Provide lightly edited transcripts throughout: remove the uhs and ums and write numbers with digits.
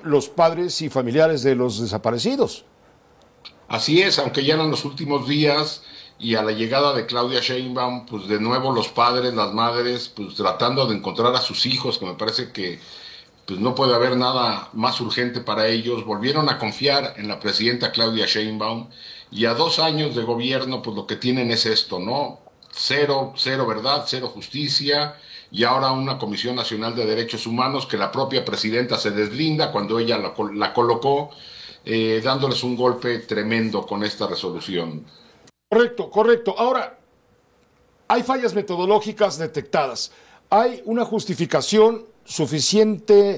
los padres y familiares de los desaparecidos. Así es, aunque ya eran los últimos días y a la llegada de Claudia Sheinbaum, pues de nuevo los padres, las madres, pues tratando de encontrar a sus hijos, que me parece que pues no puede haber nada más urgente para ellos, volvieron a confiar en la presidenta Claudia Sheinbaum y a 2 años de gobierno, pues lo que tienen es esto, ¿no? Cero, cero verdad, cero justicia y ahora una Comisión Nacional de Derechos Humanos que la propia presidenta se deslinda cuando ella la colocó, dándoles un golpe tremendo con esta resolución. Correcto, correcto. Ahora, hay fallas metodológicas detectadas. Hay una justificación suficiente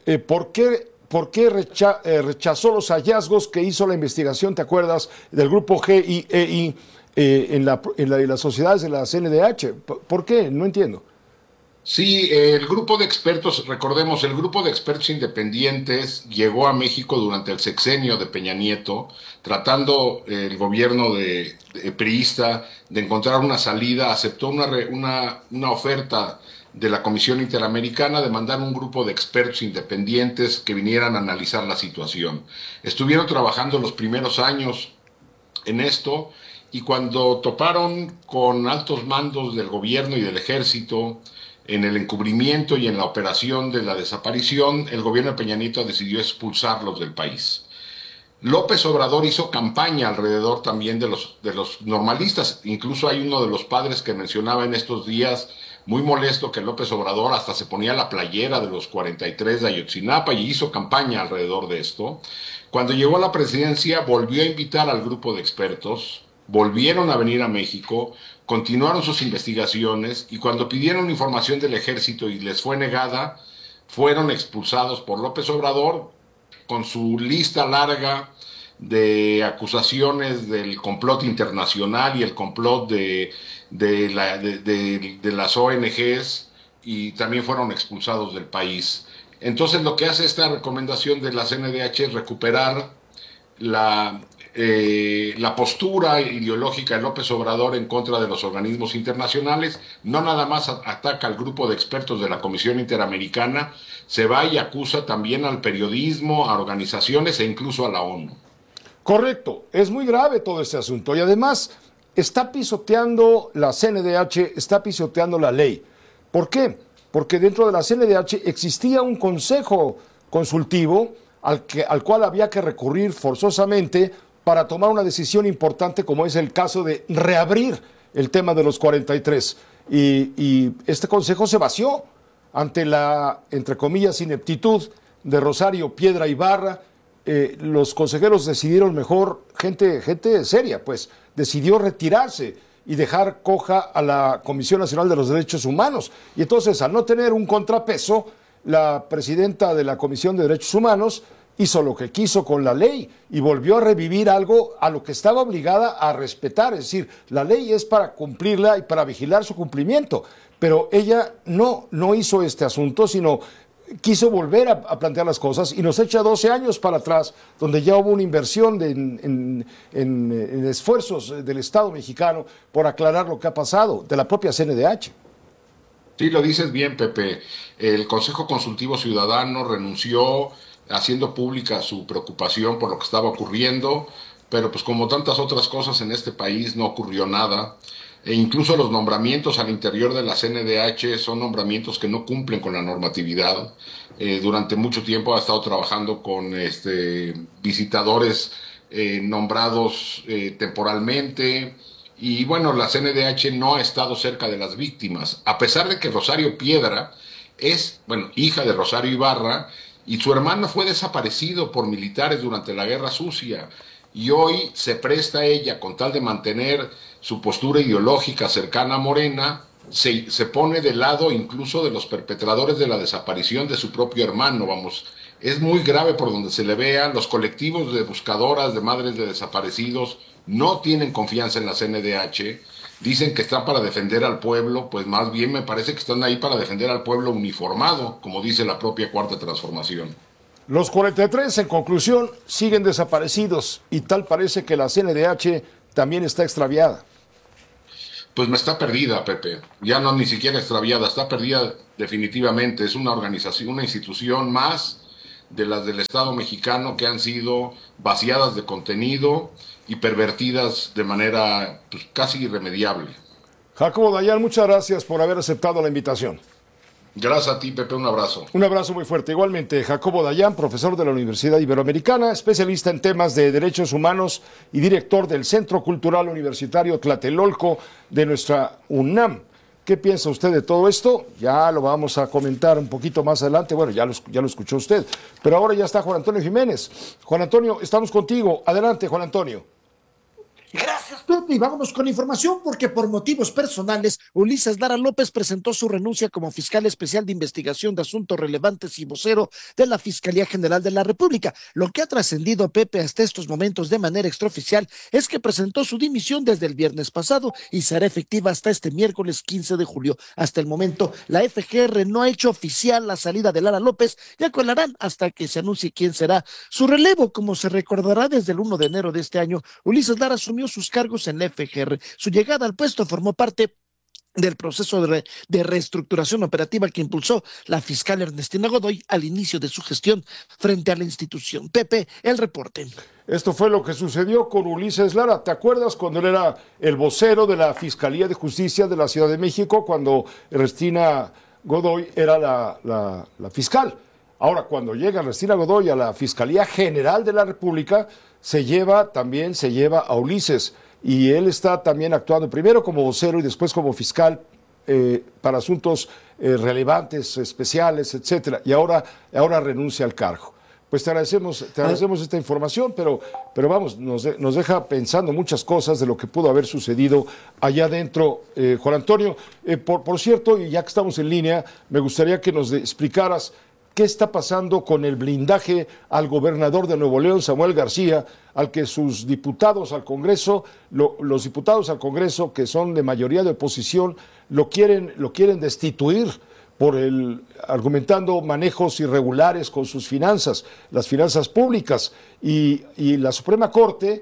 por qué rechazó los hallazgos que hizo la investigación, ¿te acuerdas? Del grupo GIEI en las sociedades de la CNDH. ¿Por qué? No entiendo. Sí, el grupo de expertos, recordemos, el grupo de expertos independientes llegó a México durante el sexenio de Peña Nieto, tratando el gobierno de priista de encontrar una salida, aceptó una oferta de la Comisión Interamericana de mandar un grupo de expertos independientes que vinieran a analizar la situación. Estuvieron trabajando los primeros años en esto y cuando toparon con altos mandos del gobierno y del ejército en el encubrimiento y en la operación de la desaparición, el gobierno de Peña Nieto decidió expulsarlos del país. López Obrador hizo campaña alrededor también de los normalistas. Incluso hay uno de los padres que mencionaba en estos días, muy molesto, que López Obrador hasta se ponía la playera de los 43 de Ayotzinapa y hizo campaña alrededor de esto. Cuando llegó a la presidencia, volvió a invitar al grupo de expertos, volvieron a venir a México, continuaron sus investigaciones y cuando pidieron información del ejército y les fue negada, fueron expulsados por López Obrador con su lista larga de acusaciones del complot internacional y el complot de las ONGs y también fueron expulsados del país. Entonces lo que hace esta recomendación de la CNDH es recuperar la, la postura ideológica de López Obrador en contra de los organismos internacionales, no nada más ataca al grupo de expertos de la Comisión Interamericana, se va y acusa también al periodismo, a organizaciones e incluso a la ONU. Correcto, es muy grave todo este asunto y además está pisoteando la CNDH, está pisoteando la ley. ¿Por qué? Porque dentro de la CNDH existía un consejo consultivo al cual había que recurrir forzosamente para tomar una decisión importante como es el caso de reabrir el tema de los 43. Y este consejo se vació ante la, entre comillas, ineptitud de Rosario Piedra Ibarra. Los consejeros decidieron mejor, gente seria, pues, decidió retirarse y dejar coja a la Comisión Nacional de los Derechos Humanos. Y entonces, al no tener un contrapeso, la presidenta de la Comisión de Derechos Humanos hizo lo que quiso con la ley y volvió a revivir algo a lo que estaba obligada a respetar. Es decir, la ley es para cumplirla y para vigilar su cumplimiento. Pero ella no hizo este asunto, sino quiso volver a plantear las cosas y nos echa 12 años para atrás, donde ya hubo una inversión en esfuerzos del Estado mexicano por aclarar lo que ha pasado, de la propia CNDH. Sí, lo dices bien, Pepe. El Consejo Consultivo Ciudadano renunció haciendo pública su preocupación por lo que estaba ocurriendo, pero pues como tantas otras cosas en este país no ocurrió nada. E incluso los nombramientos al interior de la CNDH son nombramientos que no cumplen con la normatividad. Durante mucho tiempo ha estado trabajando con visitadores nombrados temporalmente. Y bueno, la CNDH no ha estado cerca de las víctimas, a pesar de que Rosario Piedra es, bueno, hija de Rosario Ibarra, y su hermano fue desaparecido por militares durante la Guerra Sucia. Y hoy se presta ella, con tal de mantener su postura ideológica cercana a Morena, se pone del lado incluso de los perpetradores de la desaparición de su propio hermano, vamos. Es muy grave por donde se le vea. Los colectivos de buscadoras de madres de desaparecidos no tienen confianza en la CNDH, dicen que están para defender al pueblo, pues más bien me parece que están ahí para defender al pueblo uniformado, como dice la propia Cuarta Transformación. Los 43, en conclusión, siguen desaparecidos y tal parece que la CNDH también está extraviada. Pues me está perdida, Pepe. Ya no ni siquiera extraviada, está perdida definitivamente. Es una organización, una institución más de las del Estado mexicano que han sido vaciadas de contenido y pervertidas de manera pues, casi irremediable. Jacobo Dayan, muchas gracias por haber aceptado la invitación. Gracias a ti, Pepe, un abrazo. Un abrazo muy fuerte. Igualmente, Jacobo Dayan, profesor de la Universidad Iberoamericana, especialista en temas de derechos humanos y director del Centro Cultural Universitario Tlatelolco de nuestra UNAM. ¿Qué piensa usted de todo esto? Ya lo vamos a comentar un poquito más adelante. Bueno, ya lo escuchó usted. Pero ahora ya está Juan Antonio Jiménez. Juan Antonio, estamos contigo. Adelante, Juan Antonio. Gracias, Pepe. Y vámonos con información porque por motivos personales, Ulises Lara López presentó su renuncia como fiscal especial de investigación de asuntos relevantes y vocero de la Fiscalía General de la República. Lo que ha trascendido, Pepe, hasta estos momentos de manera extraoficial es que presentó su dimisión desde el viernes pasado y será efectiva hasta este miércoles 15 de julio. Hasta el momento, la FGR no ha hecho oficial la salida de Lara López, ya que lo harán hasta que se anuncie quién será su relevo. Como se recordará, desde el 1 de enero de este año, Ulises Lara asumió sus cargos en la FGR. Su llegada al puesto formó parte del proceso de reestructuración operativa que impulsó la fiscal Ernestina Godoy al inicio de su gestión frente a la institución. Pepe, el reporte. Esto fue lo que sucedió con Ulises Lara. ¿Te acuerdas cuando él era el vocero de la Fiscalía de Justicia de la Ciudad de México, cuando Ernestina Godoy era la fiscal? Ahora, cuando llega Ernestina Godoy a la Fiscalía General de la República, se lleva a Ulises, y él está también actuando primero como vocero y después como fiscal para asuntos relevantes, especiales, etcétera, y ahora renuncia al cargo. Pues te agradecemos esta información, pero vamos, nos deja pensando muchas cosas de lo que pudo haber sucedido allá adentro. Juan Antonio, por cierto, y ya que estamos en línea, me gustaría que nos explicaras qué está pasando con el blindaje al gobernador de Nuevo León, Samuel García, al que sus diputados al Congreso, los diputados al Congreso que son de mayoría de oposición, lo quieren destituir argumentando manejos irregulares con sus finanzas, las finanzas públicas, y la Suprema Corte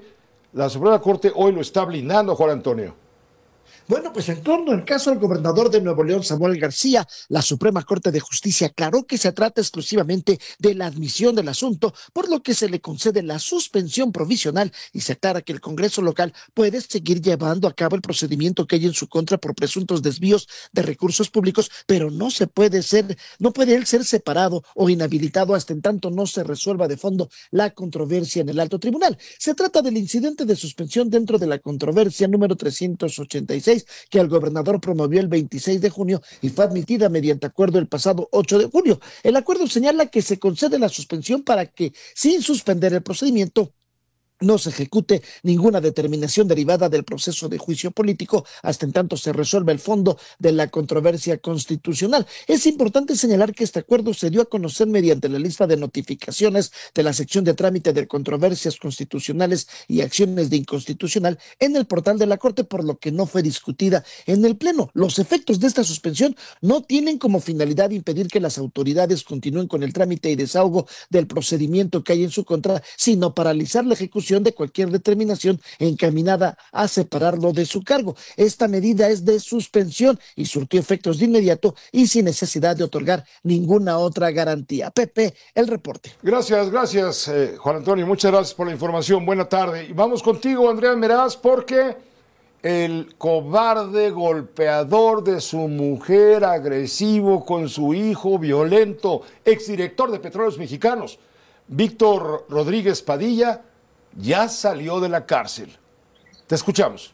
hoy lo está blindando, Juan Antonio. Bueno, pues en torno al caso del gobernador de Nuevo León, Samuel García, la Suprema Corte de Justicia aclaró que se trata exclusivamente de la admisión del asunto, por lo que se le concede la suspensión provisional y se aclara que el Congreso local puede seguir llevando a cabo el procedimiento que hay en su contra por presuntos desvíos de recursos públicos, pero no puede él ser separado o inhabilitado hasta en tanto no se resuelva de fondo la controversia en el alto tribunal. Se trata del incidente de suspensión dentro de la controversia número 386 que el gobernador promovió el 26 de junio y fue admitida mediante acuerdo el pasado 8 de julio. El acuerdo señala que se concede la suspensión para que, sin suspender el procedimiento, no se ejecute ninguna determinación derivada del proceso de juicio político hasta en tanto se resuelva el fondo de la controversia constitucional. Es importante señalar que este acuerdo se dio a conocer mediante la lista de notificaciones de la sección de trámite de controversias constitucionales y acciones de inconstitucional en el portal de la Corte, por lo que no fue discutida en el Pleno. Los efectos de esta suspensión no tienen como finalidad impedir que las autoridades continúen con el trámite y desahogo del procedimiento que hay en su contra, sino paralizar la ejecución de cualquier determinación encaminada a separarlo de su cargo. Esta medida es de suspensión y surtió efectos de inmediato y sin necesidad de otorgar ninguna otra garantía. Pepe, el reporte. Gracias, Juan Antonio. Muchas gracias por la información. Buena tarde. Y vamos contigo, Andrea Meraz, porque el cobarde golpeador de su mujer, agresivo con su hijo, violento, exdirector de Petróleos Mexicanos, Víctor Rodríguez Padilla, ya salió de la cárcel. Te escuchamos.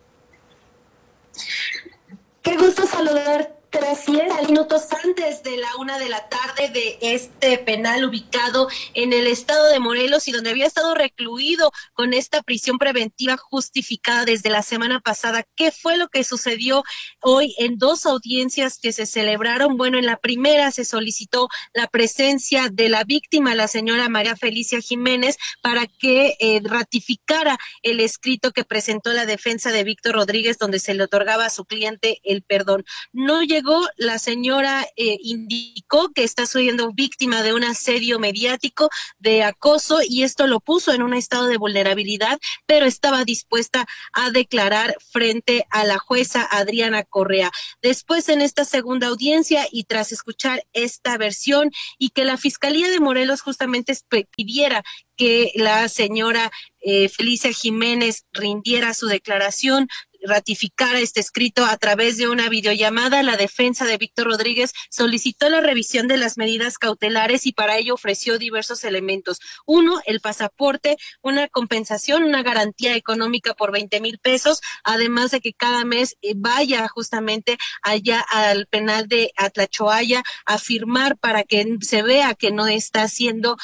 Qué gusto saludarte. Así es, a minutos antes de la 1 de la tarde de este penal ubicado en el estado de Morelos y donde había estado recluido con esta prisión preventiva justificada desde la semana pasada. ¿Qué fue lo que sucedió hoy en dos audiencias que se celebraron? Bueno, en la primera se solicitó la presencia de la víctima, la señora María Felicia Jiménez, para que ratificara el escrito que presentó la defensa de Víctor Rodríguez, donde se le otorgaba a su cliente el perdón. No llegó luego la señora indicó que está siendo víctima de un asedio mediático, de acoso, y esto lo puso en un estado de vulnerabilidad, pero estaba dispuesta a declarar frente a la jueza Adriana Correa. Después, en esta segunda audiencia y tras escuchar esta versión y que la Fiscalía de Morelos justamente pidiera que la señora Felicia Jiménez rindiera su declaración, ratificara este escrito a través de una videollamada, la defensa de Víctor Rodríguez solicitó la revisión de las medidas cautelares y para ello ofreció diversos elementos. Uno, el pasaporte, una compensación, una garantía económica por 20,000 pesos, además de que cada mes vaya justamente allá al penal de Atlachoaya a firmar para que se vea que no está siendo,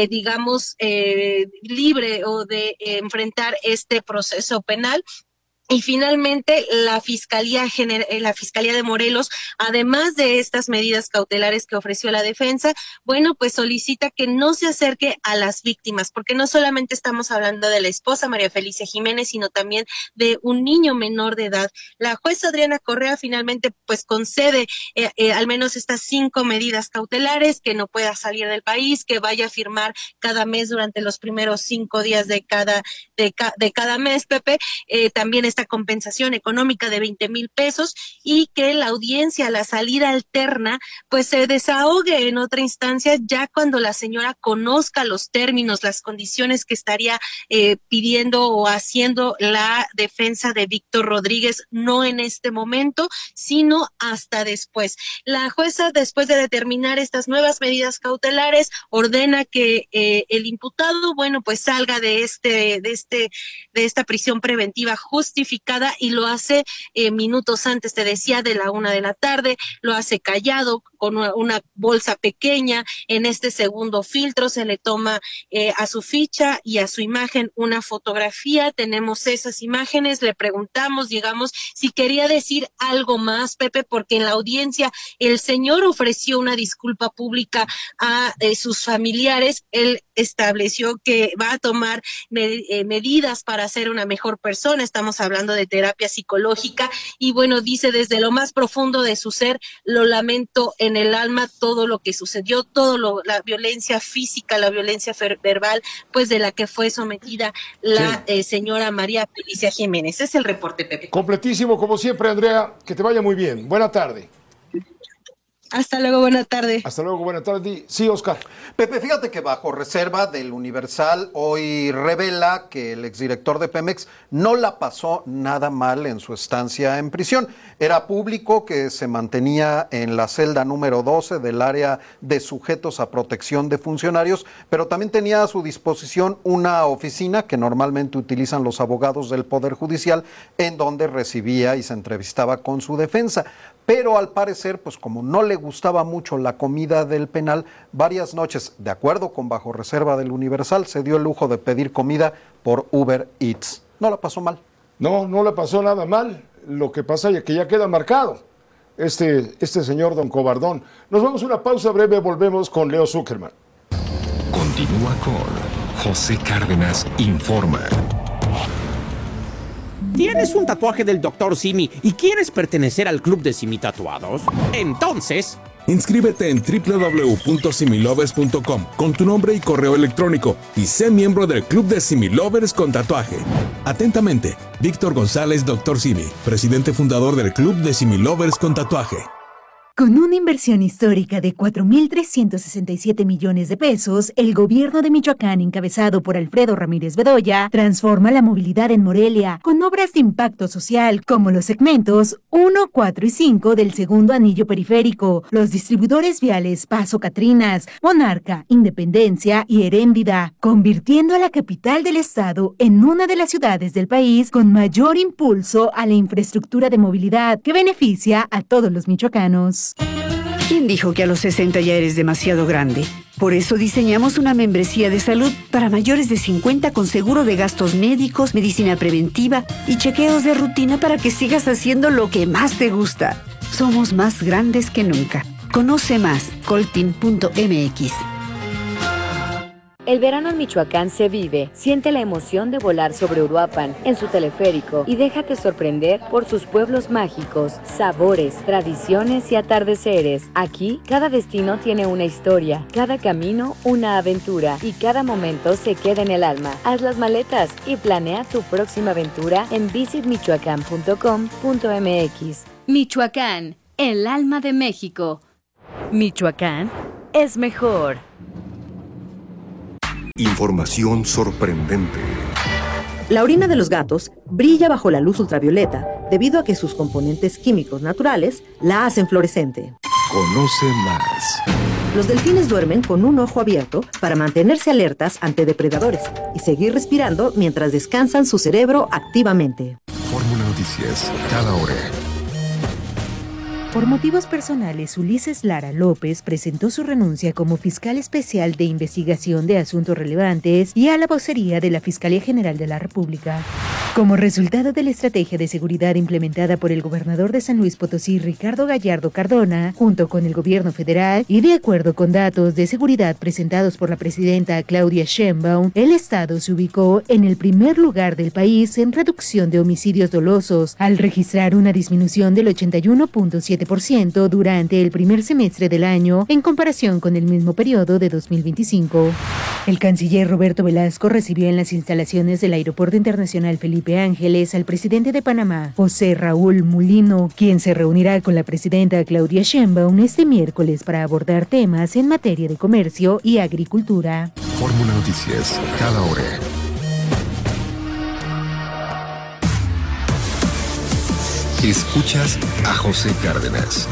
libre o de enfrentar este proceso penal. Y finalmente, la Fiscalía de Morelos, además de estas medidas cautelares que ofreció la defensa, bueno, pues solicita que no se acerque a las víctimas, porque no solamente estamos hablando de la esposa María Felicia Jiménez, sino también de un niño menor de edad. La jueza Adriana Correa finalmente pues concede al menos estas 5 medidas cautelares, que no pueda salir del país, que vaya a firmar cada mes durante los primeros 5 días de cada mes, Pepe, también esta compensación económica de 20,000 pesos y que la audiencia, la salida alterna, pues se desahogue en otra instancia ya cuando la señora conozca los términos, las condiciones que estaría pidiendo o haciendo la defensa de Víctor Rodríguez, no en este momento, sino hasta después. La jueza, después de determinar estas nuevas medidas cautelares, ordena que el imputado, bueno, pues salga de esta prisión preventiva justificada y lo hace minutos antes, te decía, de la 1 de la tarde, lo hace callado con una bolsa pequeña. En este segundo filtro se le toma a su ficha y a su imagen una fotografía, tenemos esas imágenes, le preguntamos, digamos, si quería decir algo más, Pepe, porque en la audiencia el señor ofreció una disculpa pública a sus familiares, él estableció que va a tomar medidas para ser una mejor persona, estamos hablando de terapia psicológica, y bueno, dice: desde lo más profundo de su ser, lo lamento en el alma todo lo que sucedió, la violencia física, la violencia verbal, pues de la que fue sometida la señora María Felicia Jiménez. Es el reporte, Pepe. Completísimo, como siempre, Andrea, que te vaya muy bien. Buena tarde. Hasta luego, buena tarde. Hasta luego, buena tarde. Sí, Oscar. Pepe, fíjate que bajo reserva del Universal hoy revela que el exdirector de Pemex no la pasó nada mal en su estancia en prisión. Era público que se mantenía en la celda número 12 del área de sujetos a protección de funcionarios, pero también tenía a su disposición una oficina que normalmente utilizan los abogados del Poder Judicial, en donde recibía y se entrevistaba con su defensa. Pero al parecer, pues como no le gustaba mucho la comida del penal, varias noches, de acuerdo con bajo reserva del Universal, se dio el lujo de pedir comida por Uber Eats. No la pasó mal. No la pasó nada mal. Lo que pasa es que ya queda marcado este señor don Cobardón. Nos vamos a una pausa breve, volvemos con Leo Zuckerman. Continúa con José Cárdenas Informa. ¿Tienes un tatuaje del Dr. Simi y quieres pertenecer al club de Simi Tatuados? Entonces, inscríbete en www.similovers.com con tu nombre y correo electrónico y sé miembro del club de Similovers con tatuaje. Atentamente, Víctor González, Dr. Simi, presidente fundador del club de Similovers con tatuaje. Con una inversión histórica de 4,367 millones de pesos, el gobierno de Michoacán, encabezado por Alfredo Ramírez Bedoya, transforma la movilidad en Morelia con obras de impacto social como los segmentos 1, 4 y 5 del segundo anillo periférico, los distribuidores viales Paso Catrinas, Monarca, Independencia y Heréndida, convirtiendo a la capital del estado en una de las ciudades del país con mayor impulso a la infraestructura de movilidad que beneficia a todos los michoacanos. ¿Quién dijo que a los 60 ya eres demasiado grande? Por eso diseñamos una membresía de salud para mayores de 50 con seguro de gastos médicos, medicina preventiva y chequeos de rutina para que sigas haciendo lo que más te gusta. Somos más grandes que nunca. Conoce más, coltin.mx. El verano en Michoacán se vive. Siente la emoción de volar sobre Uruapan en su teleférico y déjate sorprender por sus pueblos mágicos, sabores, tradiciones y atardeceres. Aquí, cada destino tiene una historia, cada camino una aventura y cada momento se queda en el alma. Haz las maletas y planea tu próxima aventura en visitmichoacán.com.mx. Michoacán, el alma de México. Michoacán es mejor. Información sorprendente. La orina de los gatos brilla bajo la luz ultravioleta debido a que sus componentes químicos naturales la hacen fluorescente. Conoce más. Los delfines duermen con un ojo abierto para mantenerse alertas ante depredadores y seguir respirando mientras descansan su cerebro activamente. Fórmula Noticias, cada hora. Por motivos personales, Ulises Lara López presentó su renuncia como fiscal especial de investigación de asuntos relevantes y a la vocería de la Fiscalía General de la República. Como resultado de la estrategia de seguridad implementada por el gobernador de San Luis Potosí, Ricardo Gallardo Cardona, junto con el gobierno federal y de acuerdo con datos de seguridad presentados por la presidenta Claudia Sheinbaum, el estado se ubicó en el primer lugar del país en reducción de homicidios dolosos, al registrar una disminución del 81.7% durante el primer semestre del año en comparación con el mismo periodo de 2025. El canciller Roberto Velasco recibió en las instalaciones del Aeropuerto Internacional Felipe Ángeles al presidente de Panamá, José Raúl Mulino, quien se reunirá con la presidenta Claudia Sheinbaum este miércoles para abordar temas en materia de comercio y agricultura. Fórmula Noticias, cada hora. Escuchas a José Cárdenas.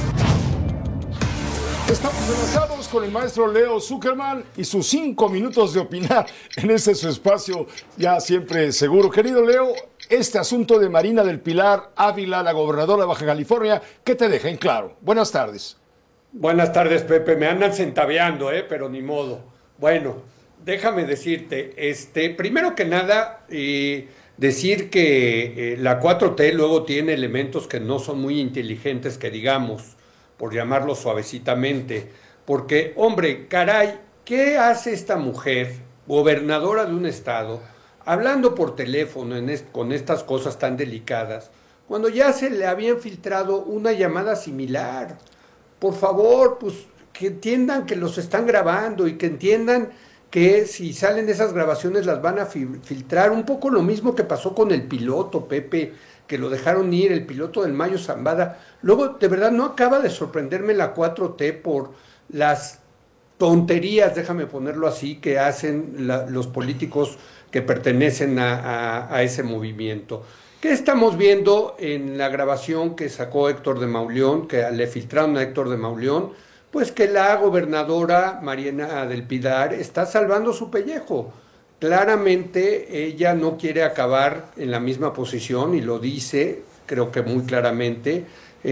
Estamos enlazados con el maestro Leo Zuckerman y sus 5 minutos de opinar en este su espacio ya siempre seguro. Querido Leo, este asunto de Marina del Pilar Ávila, la gobernadora de Baja California, ¿qué te deja en claro? Buenas tardes. Buenas tardes, Pepe. Me andan centaveando, pero ni modo. Bueno, déjame decirte, primero que nada, decir que la 4T luego tiene elementos que no son muy inteligentes, que digamos, por llamarlo suavecitamente, porque, hombre, caray, ¿qué hace esta mujer, gobernadora de un estado, hablando por teléfono con estas cosas tan delicadas, cuando ya se le habían filtrado una llamada similar? Por favor, pues que entiendan que los están grabando y que entiendan que si salen esas grabaciones las van a filtrar. Un poco lo mismo que pasó con el piloto, Pepe, que lo dejaron ir, el piloto del Mayo Zambada. Luego, de verdad, no acaba de sorprenderme la 4T por las tonterías, déjame ponerlo así, que hacen los políticos que pertenecen a ese movimiento. ¿Qué estamos viendo en la grabación que sacó Héctor de Mauleón, que le filtraron a Héctor de Mauleón? Pues que la gobernadora Marina del Pilar está salvando su pellejo. Claramente ella no quiere acabar en la misma posición y lo dice, creo que muy claramente,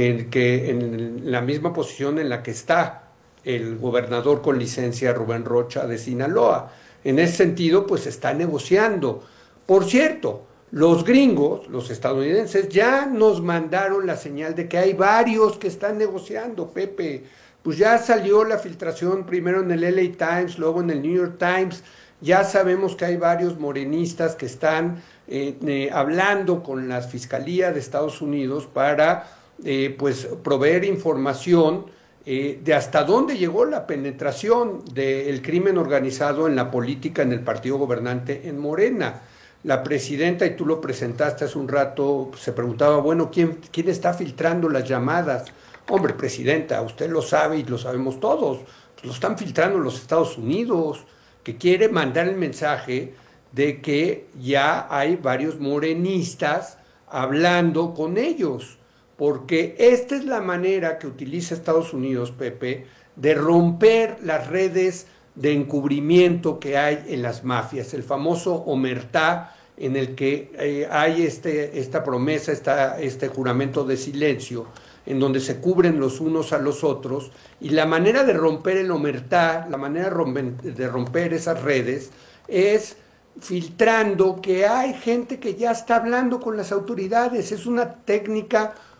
en la misma posición en la que está el gobernador con licencia Rubén Rocha de Sinaloa. En ese sentido, pues está negociando. Por cierto, los gringos, los estadounidenses, ya nos mandaron la señal de que hay varios que están negociando, Pepe. Pues ya salió la filtración primero en el LA Times, luego en el New York Times. Ya sabemos que hay varios morenistas que están hablando con la Fiscalía de Estados Unidos para pues proveer información de hasta dónde llegó la penetración del crimen organizado en la política, en el partido gobernante en Morena. La presidenta, y tú lo presentaste hace un rato, se preguntaba, bueno, ¿quién está filtrando las llamadas? Hombre, presidenta, usted lo sabe y lo sabemos todos, lo están filtrando los Estados Unidos, que quiere mandar el mensaje de que ya hay varios morenistas hablando con ellos, porque esta es la manera que utiliza Estados Unidos, Pepe, de romper las redes de encubrimiento que hay en las mafias, el famoso omertá, en el que hay esta promesa, este juramento de silencio, en donde se cubren los unos a los otros, y la manera de romper el omertá, la manera de romper esas redes, es filtrando que hay gente que ya está hablando con las autoridades. Es una técnica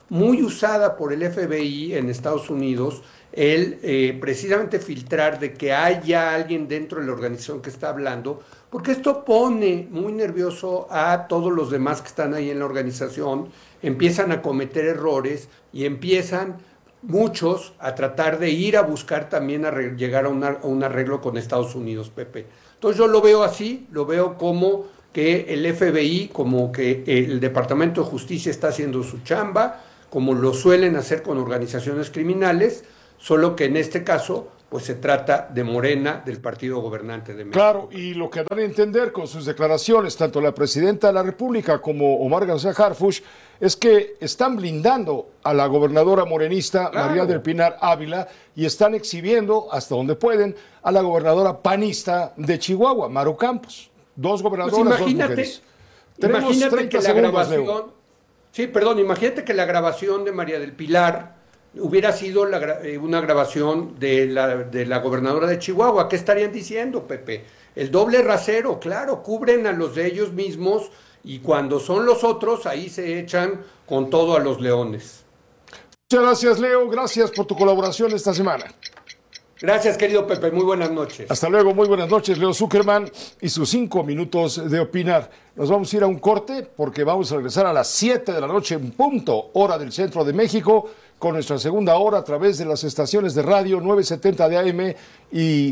muy usada por el FBI en Estados Unidos, el precisamente filtrar de que haya alguien dentro de la organización que está hablando, porque esto pone muy nervioso a todos los demás que están ahí en la organización, empiezan a cometer errores y empiezan muchos a tratar de ir a buscar también llegar a un arreglo con Estados Unidos, Pepe. Entonces yo lo veo así, lo veo como que el FBI, como que el Departamento de Justicia está haciendo su chamba, como lo suelen hacer con organizaciones criminales, solo que en este caso pues se trata de Morena, del partido gobernante de México. Claro, y lo que dan a entender con sus declaraciones, tanto la presidenta de la República como Omar García Harfuch, es que están blindando a la gobernadora morenista, claro, María del Pinar Ávila, y están exhibiendo hasta donde pueden a la gobernadora panista de Chihuahua, Maru Campos. Dos gobernadoras, pues dos mujeres. Imagínate que la grabación, imagínate que la grabación de María del Pilar hubiera sido una grabación de la gobernadora de Chihuahua. ¿Qué estarían diciendo, Pepe? El doble rasero, claro, cubren a los de ellos mismos y cuando son los otros, ahí se echan con todo a los leones. Muchas gracias, Leo. Gracias por tu colaboración esta semana. Gracias, querido Pepe. Muy buenas noches. Hasta luego. Muy buenas noches, Leo Zuckerman y sus 5 minutos de opinar. Nos vamos a ir a un corte porque vamos a regresar a las 7 de la noche en punto, hora del centro de México, con nuestra segunda hora a través de las estaciones de radio 970 de AM y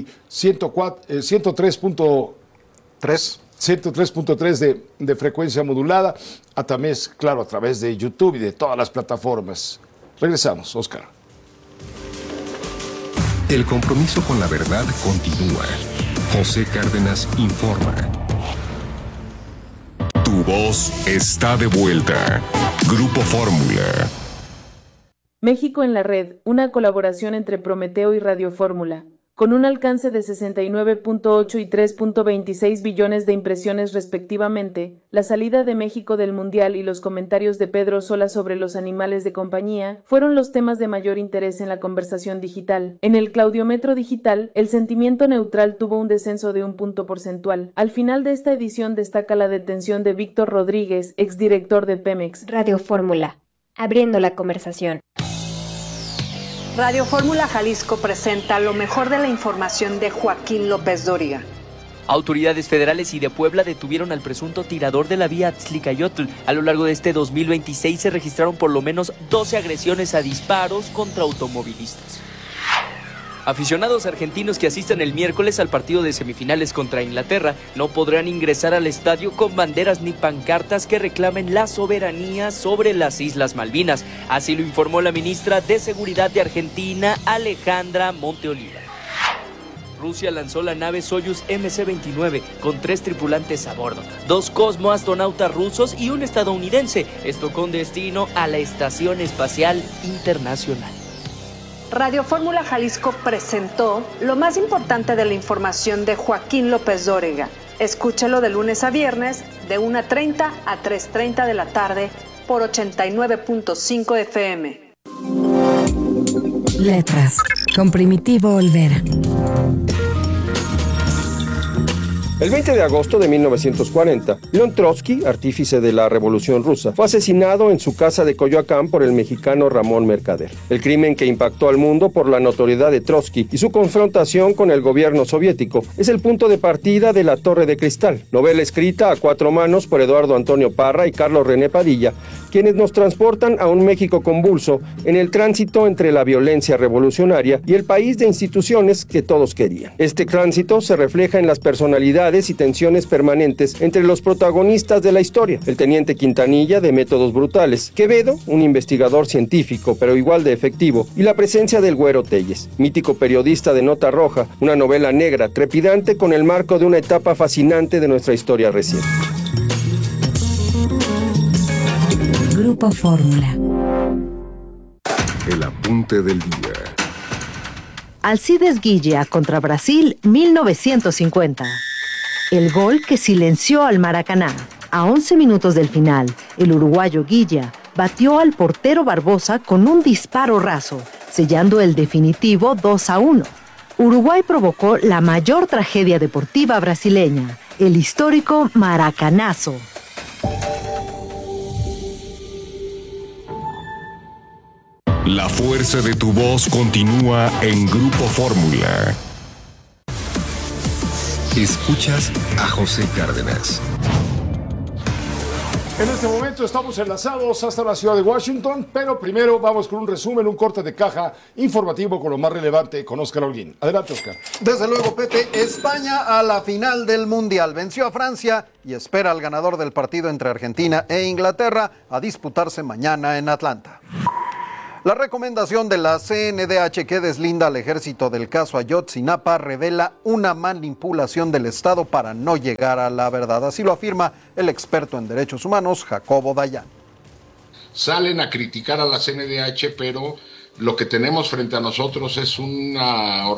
103.3 de frecuencia modulada, a través, claro, a través de YouTube y de todas las plataformas. Regresamos, Oscar. El compromiso con la verdad continúa. José Cárdenas informa. Tu voz está de vuelta. Grupo Fórmula. México en la red, una colaboración entre Prometeo y Radio Fórmula, con un alcance de 69.8 y 3.26 billones de impresiones respectivamente, la salida de México del Mundial y los comentarios de Pedro Sola sobre los animales de compañía fueron los temas de mayor interés en la conversación digital. En el claudiómetro digital, el sentimiento neutral tuvo un descenso de 1 punto porcentual. Al final de esta edición destaca la detención de Víctor Rodríguez, exdirector de Pemex. Radio Fórmula, abriendo la conversación. Radio Fórmula Jalisco presenta lo mejor de la información de Joaquín López Dóriga. Autoridades federales y de Puebla detuvieron al presunto tirador de la vía Atzlicayotl. A lo largo de este 2026 se registraron por lo menos 12 agresiones a disparos contra automovilistas. Aficionados argentinos que asistan el miércoles al partido de semifinales contra Inglaterra no podrán ingresar al estadio con banderas ni pancartas que reclamen la soberanía sobre las Islas Malvinas. Así lo informó la ministra de Seguridad de Argentina, Alejandra Monteoliva. Rusia lanzó la nave Soyuz MC-29 con 3 tripulantes a bordo, 2 cosmoastronautas rusos y un estadounidense, esto con destino a la Estación Espacial Internacional. Radio Fórmula Jalisco presentó lo más importante de la información de Joaquín López Dóriga. Escúchalo de lunes a viernes de 1:30 a 3:30 de la tarde por 89.5 FM. Letras, con Primitivo Olvera. El 20 de agosto de 1940, León Trotsky, artífice de la Revolución Rusa, fue asesinado en su casa de Coyoacán por el mexicano Ramón Mercader. El crimen que impactó al mundo por la notoriedad de Trotsky y su confrontación con el gobierno soviético es el punto de partida de La Torre de Cristal, novela escrita a 4 manos por Eduardo Antonio Parra y Carlos René Padilla, quienes nos transportan a un México convulso en el tránsito entre la violencia revolucionaria y el país de instituciones que todos querían. Este tránsito se refleja en las personalidades y tensiones permanentes entre los protagonistas de la historia: el teniente Quintanilla, de métodos brutales; Quevedo, un investigador científico pero igual de efectivo; y la presencia del Güero Telles, mítico periodista de Nota Roja, una novela negra trepidante con el marco de una etapa fascinante de nuestra historia reciente. Grupo Fórmula. El apunte del día. Alcides Guilla contra Brasil, 1950. El gol que silenció al Maracaná. A 11 minutos del final, el uruguayo Guilla batió al portero Barbosa con un disparo raso, sellando el definitivo 2-1. Uruguay provocó la mayor tragedia deportiva brasileña, el histórico Maracanazo. La fuerza de tu voz continúa en Grupo Fórmula. Escuchas a José Cárdenas. En este momento estamos enlazados hasta la ciudad de Washington, pero primero vamos con un resumen, un corte de caja informativo con lo más relevante con Oscar Holguín. Adelante, Oscar. Desde luego, Pepe, España a la final del Mundial. Venció a Francia y espera al ganador del partido entre Argentina e Inglaterra a disputarse mañana en Atlanta. La recomendación de la CNDH que deslinda al ejército del caso Ayotzinapa revela una manipulación del Estado para no llegar a la verdad. Así lo afirma el experto en derechos humanos, Jacobo Dayan. Salen a criticar a la CNDH, pero lo que tenemos frente a nosotros es una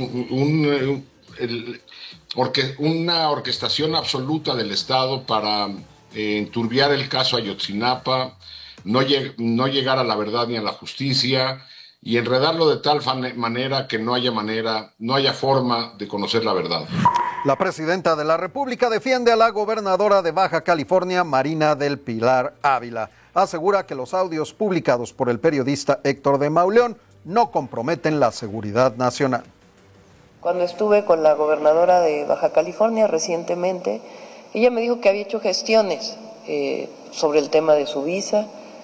orquestación absoluta del Estado para enturbiar el caso Ayotzinapa, no llegar a la verdad ni a la justicia y enredarlo de tal manera que no haya forma de conocer la verdad. La presidenta de la República defiende a la gobernadora de Baja California, Marina del Pilar Ávila. Asegura que los audios publicados por el periodista Héctor de Mauleón no comprometen la seguridad nacional. Cuando estuve con la gobernadora de Baja California recientemente, ella me dijo que había hecho gestiones sobre el tema de su visa,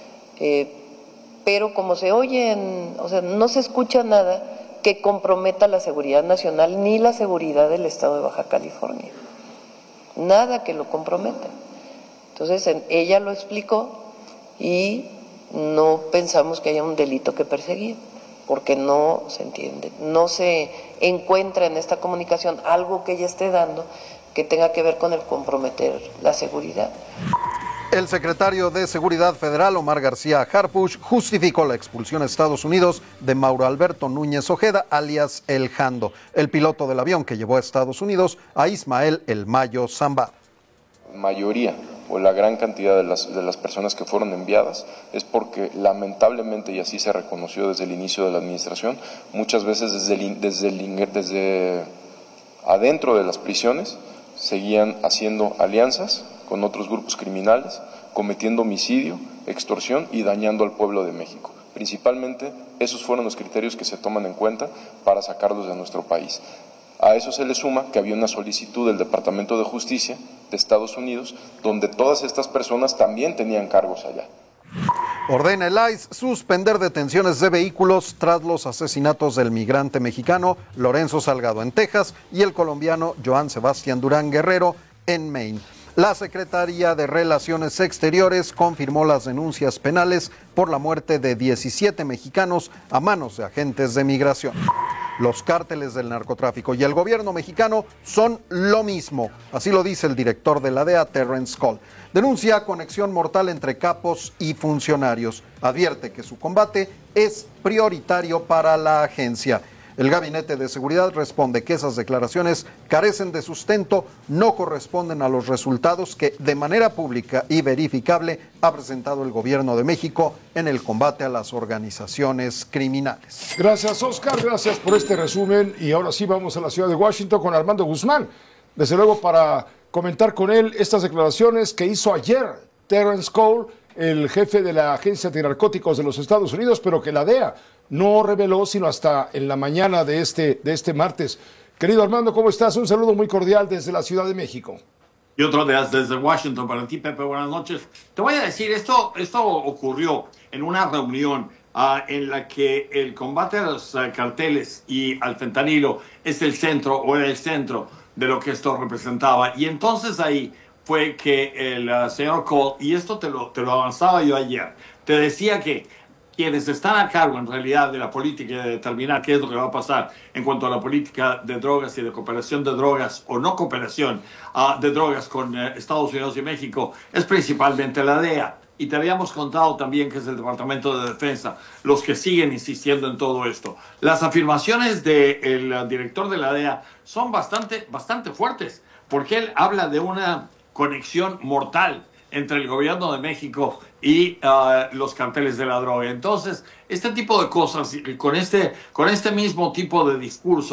pero como se oyen, o sea, no se escucha nada que comprometa la seguridad nacional ni la seguridad del estado de Baja California. Nada que lo comprometa. Entonces, ella lo explicó y no pensamos que haya un delito que perseguir, porque no se entiende, no se encuentra en esta comunicación algo que ella esté dando que tenga que ver con el comprometer la seguridad. El secretario de Seguridad Federal, Omar García Harfuch, justificó la expulsión a Estados Unidos de Mauro Alberto Núñez Ojeda, alias El Jando, el piloto del avión que llevó a Estados Unidos a Ismael El Mayo Zambada. Mayoría o la gran cantidad de las personas que fueron enviadas es porque lamentablemente, y así se reconoció desde el inicio de la administración, muchas veces desde adentro de las prisiones seguían haciendo alianzas con otros grupos criminales, cometiendo homicidio, extorsión y dañando al pueblo de México. Principalmente, esos fueron los criterios que se toman en cuenta para sacarlos de nuestro país. A eso se le suma que había una solicitud del Departamento de Justicia de Estados Unidos, donde todas estas personas también tenían cargos allá. Ordena el ICE suspender detenciones de vehículos tras los asesinatos del migrante mexicano Lorenzo Salgado en Texas y el colombiano Joan Sebastián Durán Guerrero en Maine. La Secretaría de Relaciones Exteriores confirmó las denuncias penales por la muerte de 17 mexicanos a manos de agentes de migración. Los cárteles del narcotráfico y el gobierno mexicano son lo mismo, así lo dice el director de la DEA, Terrence Cole. Denuncia conexión mortal entre capos y funcionarios. Advierte que su combate es prioritario para la agencia. El Gabinete de Seguridad responde que esas declaraciones carecen de sustento, no corresponden a los resultados que de manera pública y verificable ha presentado el Gobierno de México en el combate a las organizaciones criminales. Gracias, Oscar, gracias por este resumen. Y ahora sí vamos a la ciudad de Washington con Armando Guzmán. Desde luego para comentar con él estas declaraciones que hizo ayer Terrence Cole, el jefe de la Agencia Antinarcóticos de los Estados Unidos, pero que la DEA no reveló sino hasta en la mañana de este martes. Querido Armando, ¿cómo estás? Un saludo muy cordial desde la Ciudad de México. Y otro desde Washington para ti, Pepe. Buenas noches. Te voy a decir, esto ocurrió en una reunión en la que el combate a los carteles y al fentanilo es el centro o era el centro de lo que esto representaba. Y entonces ahí fue que el señor Cole, y esto te lo avanzaba yo ayer, te decía que quienes están a cargo en realidad de la política y de determinar qué es lo que va a pasar en cuanto a la política de drogas y de cooperación de drogas o no cooperación de drogas con Estados Unidos y México es principalmente la DEA. Y te habíamos contado también que es el Departamento de Defensa los que siguen insistiendo en todo esto. Las afirmaciones del director de la DEA son bastante fuertes, porque él habla de una conexión mortal entre el gobierno de México y los carteles de la droga. Entonces, este tipo de cosas, con este mismo tipo de discurso,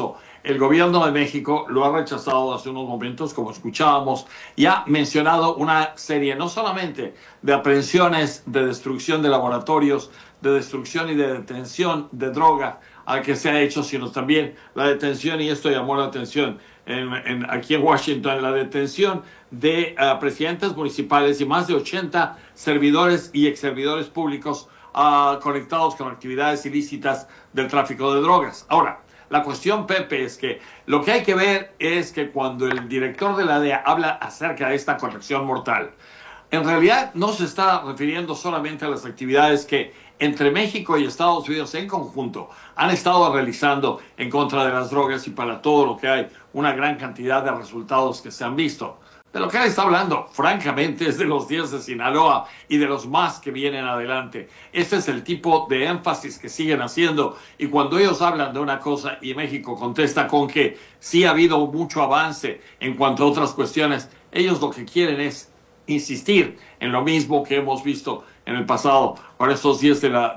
el gobierno de México lo ha rechazado hace unos momentos, como escuchábamos, y ha mencionado una serie no solamente de aprehensiones, de destrucción de laboratorios, de destrucción y de detención de droga al que se ha hecho, sino también la detención, y esto llamó la atención aquí en Washington, la detención de presidentes municipales y más de 80 servidores y exservidores públicos conectados con actividades ilícitas del tráfico de drogas. Ahora, la cuestión, Pepe, es que lo que hay que ver es que cuando el director de la DEA habla acerca de esta conexión mortal, en realidad no se está refiriendo solamente a las actividades que entre México y Estados Unidos en conjunto han estado realizando en contra de las drogas y para todo lo que hay una gran cantidad de resultados que se han visto. De lo que él está hablando, francamente, es de los 10 de Sinaloa y de los más que vienen adelante. Ese es el tipo de énfasis que siguen haciendo. Y cuando ellos hablan de una cosa y México contesta con que sí ha habido mucho avance en cuanto a otras cuestiones, ellos lo que quieren es insistir en lo mismo que hemos visto en el pasado con estos 10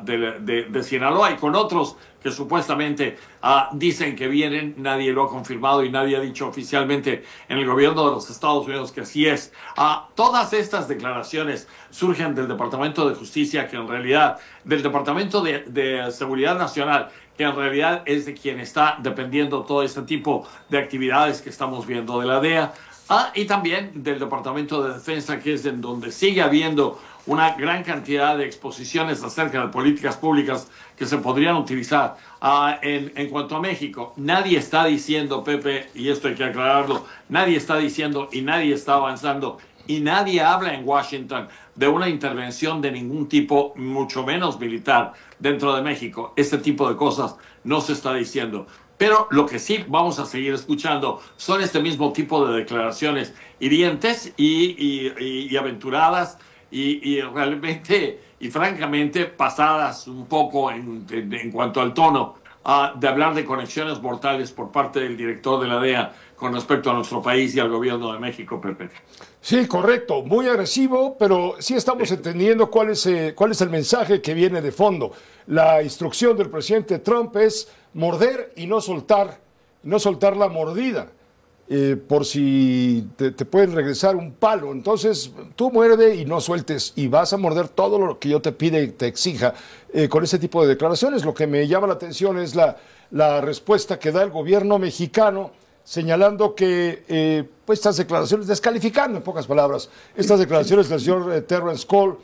de Sinaloa y con otros que supuestamente dicen que vienen. Nadie lo ha confirmado y nadie ha dicho oficialmente en el gobierno de los Estados Unidos que así es. Todas estas declaraciones surgen del Departamento de Justicia, que en realidad, del Departamento de Seguridad Nacional, que en realidad es de quien está dependiendo todo este tipo de actividades que estamos viendo, de la DEA. Y también del Departamento de Defensa, que es en donde sigue habiendo una gran cantidad de exposiciones acerca de políticas públicas que se podrían utilizar en cuanto a México. Nadie está diciendo, Pepe, y esto hay que aclararlo, nadie está diciendo y nadie está avanzando y nadie habla en Washington de una intervención de ningún tipo, mucho menos militar, dentro de México. Este tipo de cosas no se está diciendo. Pero lo que sí vamos a seguir escuchando son este mismo tipo de declaraciones hirientes y aventuradas y realmente y francamente pasadas un poco en cuanto al tono de hablar de conexiones mortales por parte del director de la DEA con respecto a nuestro país y al gobierno de México, Pepe. Sí, correcto, muy agresivo, pero sí estamos entendiendo cuál es el mensaje que viene de fondo. La instrucción del presidente Trump es morder y no soltar la mordida, por si te pueden regresar un palo. Entonces, tú muerde y no sueltes, y vas a morder todo lo que yo te pide y te exija con ese tipo de declaraciones. Lo que me llama la atención es la respuesta que da el gobierno mexicano, señalando que pues estas declaraciones, descalificando en pocas palabras, estas declaraciones del señor Terrence Cole,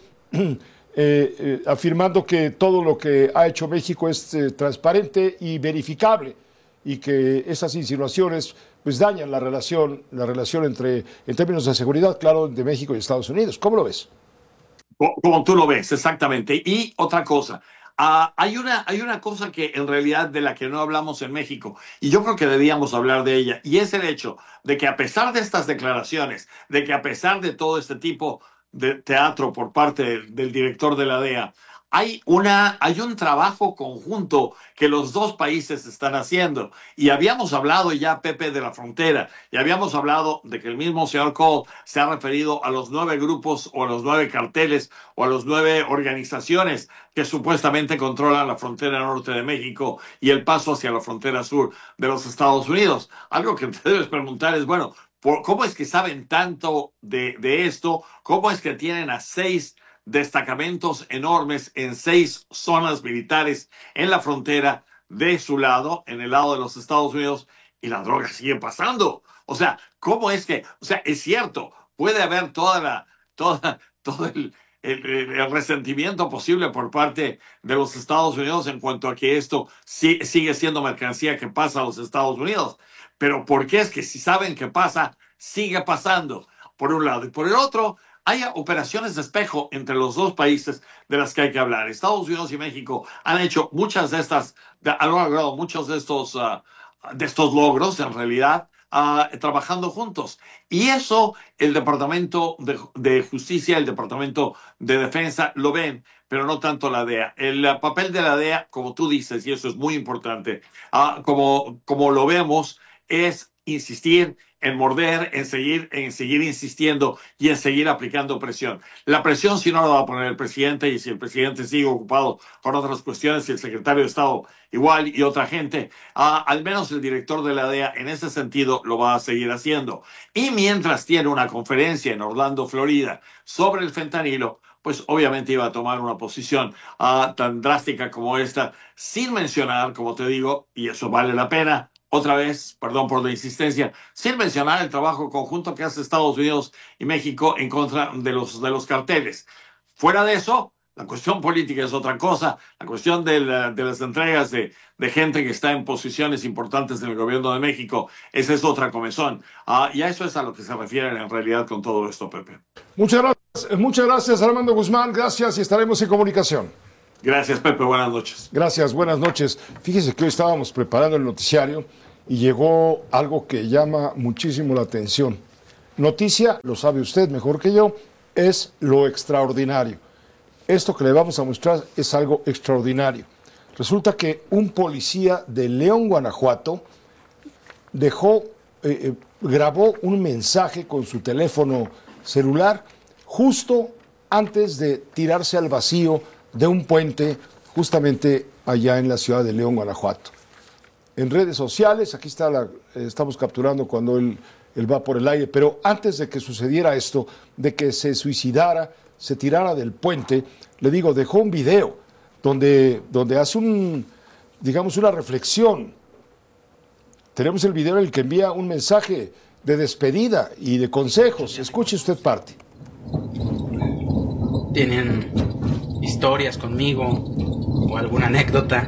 afirmando que todo lo que ha hecho México es transparente y verificable, y que esas insinuaciones pues dañan la relación en términos de seguridad, claro, de México y Estados Unidos. ¿Cómo lo ves? Como tú lo ves, exactamente. Y otra cosa, hay una cosa que en realidad de la que no hablamos en México, y yo creo que debíamos hablar de ella, y es el hecho de que a pesar de estas declaraciones, de que a pesar de todo este tipo de teatro por parte del director de la DEA, hay un trabajo conjunto que los dos países están haciendo. Y habíamos hablado ya, Pepe, de la frontera, y habíamos hablado de que el mismo señor Cole se ha referido a los 9 grupos o a los 9 carteles o a los 9 organizaciones que supuestamente controlan la frontera norte de México y el paso hacia la frontera sur de los Estados Unidos. Algo que te debes preguntar es, bueno, ¿cómo es que saben tanto de esto? ¿Cómo es que tienen a 6 destacamentos enormes en 6 zonas militares en la frontera de su lado, en el lado de los Estados Unidos, y la droga sigue pasando? O sea, ¿cómo es que? O sea, es cierto, puede haber todo el resentimiento posible por parte de los Estados Unidos en cuanto a que esto sigue siendo mercancía que pasa a los Estados Unidos. Pero ¿por qué es que si saben que pasa, sigue pasando? Por un lado. Y por el otro, hay operaciones de espejo entre los dos países de las que hay que hablar. Estados Unidos y México han hecho muchas de estas, han logrado muchos de estos logros, en realidad, trabajando juntos. Y eso el Departamento de Justicia, el Departamento de Defensa lo ven, pero no tanto la DEA. El papel de la DEA, como tú dices, y eso es muy importante, como lo vemos, es insistir, en morder, en seguir insistiendo y en seguir aplicando presión. La presión si no la va a poner el presidente, y si el presidente sigue ocupado con otras cuestiones, y el secretario de Estado igual y otra gente, al menos el director de la DEA en ese sentido lo va a seguir haciendo. Y mientras tiene una conferencia en Orlando, Florida, sobre el fentanilo, pues obviamente iba a tomar una posición tan drástica como esta, sin mencionar, como te digo, y eso vale la pena, otra vez, perdón por la insistencia, sin mencionar el trabajo conjunto que hace Estados Unidos y México en contra de los carteles. Fuera de eso, la cuestión política es otra cosa, la cuestión de las entregas de gente que está en posiciones importantes en el gobierno de México, esa es otra comezón. Y a eso es a lo que se refieren en realidad con todo esto, Pepe. Muchas gracias, Armando Guzmán, gracias y estaremos en comunicación. Gracias, Pepe, buenas noches. Gracias, buenas noches. Fíjese que hoy estábamos preparando el noticiario y llegó algo que llama muchísimo la atención. Noticia, lo sabe usted mejor que yo, es lo extraordinario. Esto que le vamos a mostrar es algo extraordinario. Resulta que un policía de León, Guanajuato, grabó un mensaje con su teléfono celular justo antes de tirarse al vacío de un puente justamente allá en la ciudad de León, Guanajuato. En redes sociales, aquí estamos capturando cuando él va por el aire, pero antes de que sucediera esto, de que se suicidara, se tirara del puente, le digo, dejó un video donde hace una reflexión. Tenemos el video en el que envía un mensaje de despedida y de consejos. Escuche usted parte. ¿Tienen historias conmigo o alguna anécdota?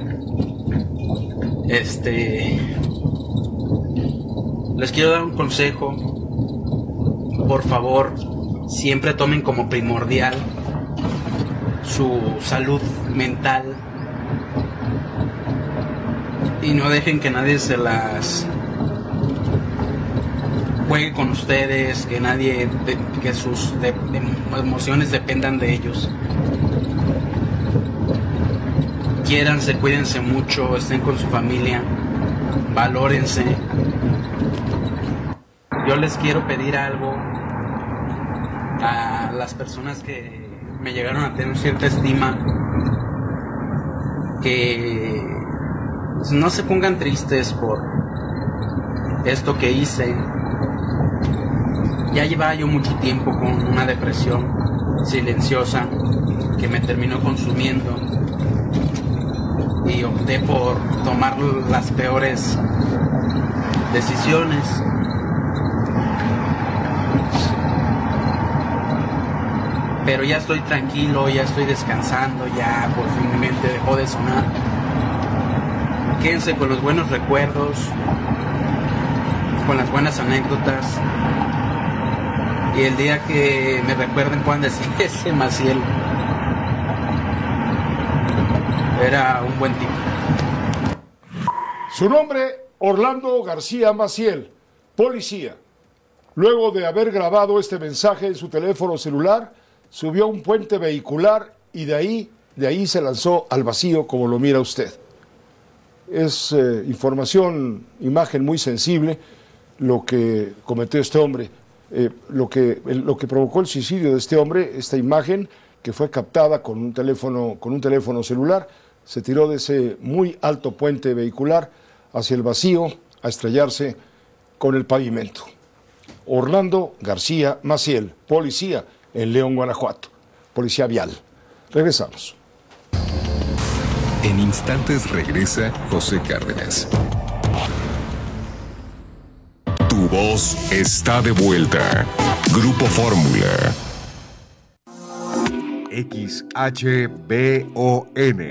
Les quiero dar un consejo. Por favor, siempre tomen como primordial su salud mental y no dejen que nadie se las juegue con ustedes, que sus emociones dependan de ellos. Quiéranse, cuídense mucho, estén con su familia, valórense. Yo les quiero pedir algo a las personas que me llegaron a tener cierta estima, que no se pongan tristes por esto que hice. Ya llevaba yo mucho tiempo con una depresión silenciosa que me terminó consumiendo y opté por tomar las peores decisiones. Pero ya estoy tranquilo, ya estoy descansando, ya por fin mi mente dejó de sonar. Quédense con los buenos recuerdos, con las buenas anécdotas. Y el día que me recuerden puedan decir, ese Maciel era un buen tipo. Su nombre, Orlando García Maciel, policía. Luego de haber grabado este mensaje en su teléfono celular, subió a un puente vehicular y de ahí se lanzó al vacío, como lo mira usted. Es imagen muy sensible lo que cometió este hombre. Lo que provocó el suicidio de este hombre, esta imagen que fue captada con un teléfono celular, se tiró de ese muy alto puente vehicular hacia el vacío a estrellarse con el pavimento. Orlando García Maciel, policía en León, Guanajuato, policía vial. Regresamos. En instantes regresa José Cárdenas. Tu voz está de vuelta. Grupo Fórmula. XHBON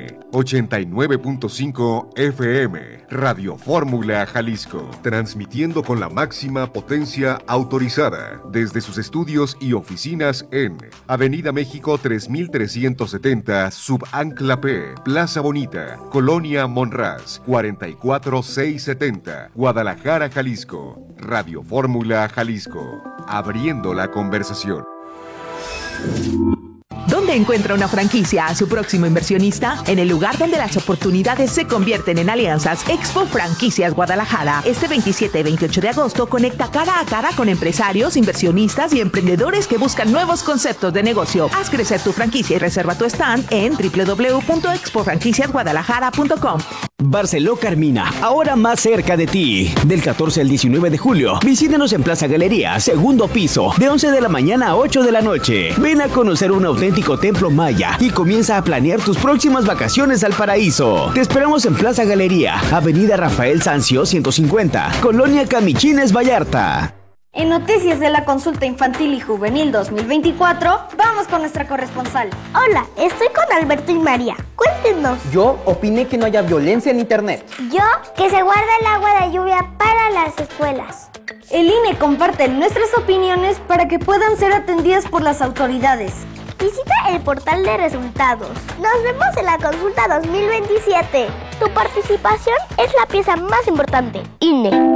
89.5 FM, Radio Fórmula Jalisco, transmitiendo con la máxima potencia autorizada desde sus estudios y oficinas en Avenida México 3370, Subancla P, Plaza Bonita, Colonia Monraz, 44670, Guadalajara, Jalisco. Radio Fórmula Jalisco, abriendo la conversación. ¿Dónde encuentra una franquicia a su próximo inversionista? En el lugar donde las oportunidades se convierten en alianzas. Expo Franquicias Guadalajara. Este 27 y 28 de agosto conecta cara a cara con empresarios, inversionistas y emprendedores que buscan nuevos conceptos de negocio. Haz crecer tu franquicia y reserva tu stand en www.expofranquiciasguadalajara.com. Barceló Carmina, ahora más cerca de ti. Del 14 al 19 de julio, visítanos en Plaza Galería, segundo piso, de 11 de la mañana a 8 de la noche. Ven a conocer un auténtico templo maya y comienza a planear tus próximas vacaciones al paraíso. Te esperamos en Plaza Galería, Avenida Rafael Sanzio 150, Colonia Camichines, Vallarta. En Noticias de la Consulta Infantil y Juvenil 2024, vamos con nuestra corresponsal. Hola, estoy con Alberto y María. Cuéntenos. Yo opiné que no haya violencia en internet. Yo, que se guarda el agua de lluvia para las escuelas. El INE comparte nuestras opiniones para que puedan ser atendidas por las autoridades. Visita el portal de resultados. Nos vemos en la consulta 2027. Tu participación es la pieza más importante. INE.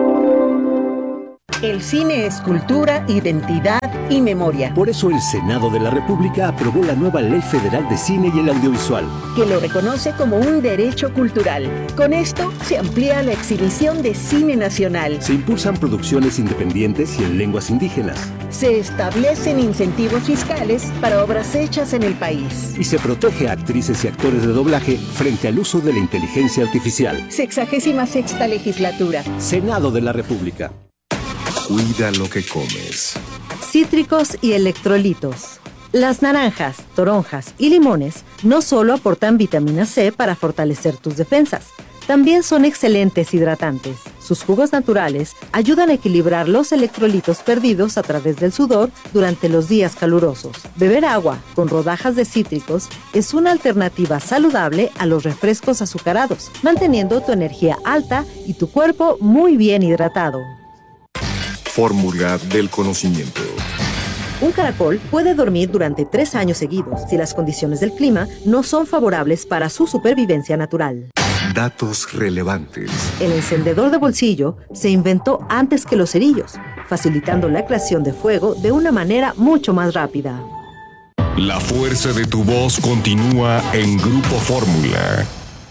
El cine es cultura, identidad y memoria. Por eso el Senado de la República aprobó la nueva Ley Federal de Cine y el Audiovisual, que lo reconoce como un derecho cultural. Con esto se amplía la exhibición de cine nacional. Se impulsan producciones independientes y en lenguas indígenas. Se establecen incentivos fiscales para obras hechas en el país. Y se protege a actrices y actores de doblaje frente al uso de la inteligencia artificial. 66ª legislatura. Senado de la República. Cuida lo que comes. Cítricos y electrolitos. Las naranjas, toronjas y limones no solo aportan vitamina C para fortalecer tus defensas, también son excelentes hidratantes. Sus jugos naturales ayudan a equilibrar los electrolitos perdidos a través del sudor durante los días calurosos. Beber agua con rodajas de cítricos es una alternativa saludable a los refrescos azucarados, manteniendo tu energía alta y tu cuerpo muy bien hidratado. Fórmula del conocimiento. Un caracol puede dormir durante 3 años seguidos si las condiciones del clima no son favorables para su supervivencia natural. Datos relevantes. El encendedor de bolsillo se inventó antes que los cerillos, facilitando la creación de fuego de una manera mucho más rápida. La fuerza de tu voz continúa en Grupo Fórmula.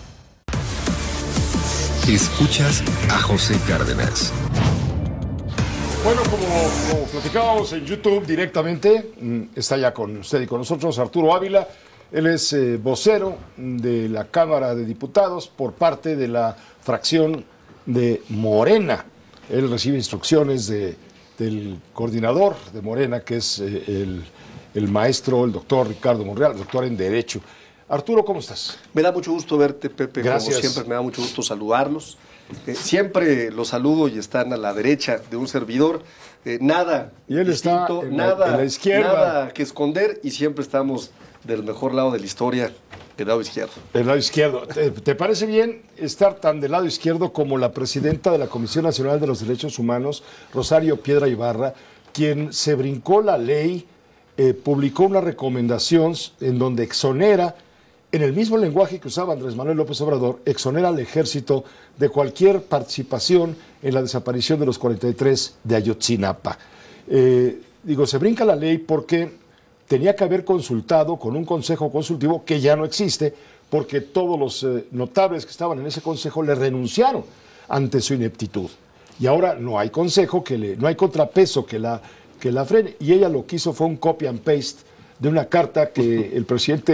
Escuchas a José Cárdenas. Bueno, como platicábamos en YouTube directamente, está ya con usted y con nosotros Arturo Ávila. Él es vocero de la Cámara de Diputados por parte de la fracción de Morena. Él recibe instrucciones del coordinador de Morena, que es el maestro, el doctor Ricardo Monreal, doctor en Derecho. Arturo, ¿cómo estás? Me da mucho gusto verte, Pepe. Gracias. Como siempre, me da mucho gusto saludarlos. Siempre los saludo y están a la derecha de un servidor. Nada y él distinto, está en nada, la izquierda. Nada que esconder y siempre estamos del mejor lado de la historia, del lado izquierdo. Del lado izquierdo. ¿Te parece bien estar tan del lado izquierdo como la presidenta de la Comisión Nacional de los Derechos Humanos, Rosario Piedra Ibarra, quien se brincó la ley, publicó una recomendación en donde exonera, en el mismo lenguaje que usaba Andrés Manuel López Obrador, exonera al ejército de cualquier participación en la desaparición de los 43 de Ayotzinapa? Se brinca la ley porque tenía que haber consultado con un consejo consultivo que ya no existe, porque todos los notables que estaban en ese consejo le renunciaron ante su ineptitud. Y ahora no hay consejo, no hay contrapeso que la frene. Y ella lo que hizo fue un copy and paste de una carta que el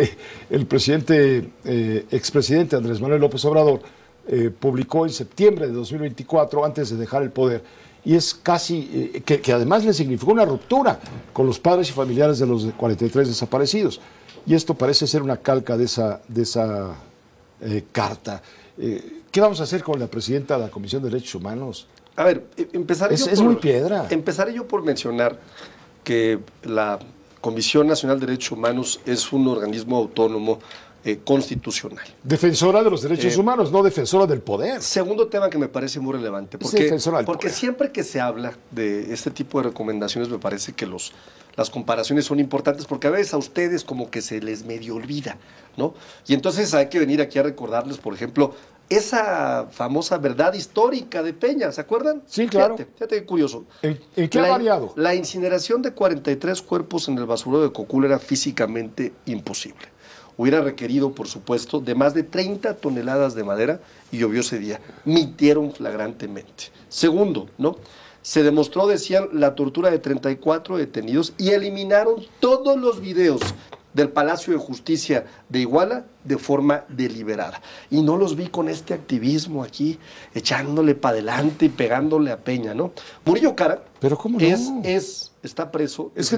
expresidente Andrés Manuel López Obrador publicó en septiembre de 2024, antes de dejar el poder. Y es casi, que además le significó una ruptura con los padres y familiares de los 43 desaparecidos. Y esto parece ser una calca de esa carta. ¿Qué vamos a hacer con la presidenta de la Comisión de Derechos Humanos? A ver, muy piedra. Empezaré yo por mencionar que la Comisión Nacional de Derechos Humanos es un organismo autónomo constitucional. Defensora de los derechos humanos, no defensora del poder. Segundo tema que me parece muy relevante, porque siempre que se habla de este tipo de recomendaciones me parece que las comparaciones son importantes, porque a veces a ustedes como que se les medio olvida, ¿no? Y entonces hay que venir aquí a recordarles, por ejemplo, esa famosa verdad histórica de Peña, ¿se acuerdan? Sí, claro. Fíjate qué curioso. ¿En qué ha variado? La incineración de 43 cuerpos en el basurero de Cocula era físicamente imposible. Hubiera requerido, por supuesto, de más de 30 toneladas de madera y llovió ese día. Mintieron flagrantemente. Segundo, ¿no? Se demostró, decían, la tortura de 34 detenidos y eliminaron todos los videos del Palacio de Justicia de Iguala de forma deliberada. Y no los vi con este activismo aquí, echándole para adelante y pegándole a Peña, ¿no? Murillo Karam ¿Pero cómo no? está preso desde